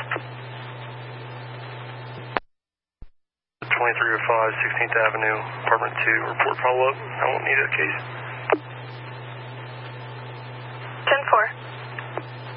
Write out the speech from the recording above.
2305 16th Avenue, Apartment 2, report follow-up. I won't need a case.